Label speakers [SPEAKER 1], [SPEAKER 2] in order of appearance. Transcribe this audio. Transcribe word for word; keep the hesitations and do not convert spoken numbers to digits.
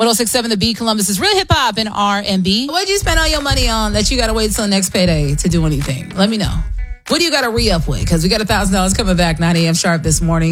[SPEAKER 1] one oh six point seven The Beat, Columbus is real hip hop and R and B. What'd you spend all your money on that you got to wait till the next payday to do anything? Let me know. What do you got to re-up with? Because we got one thousand dollars coming back nine a.m. sharp this morning.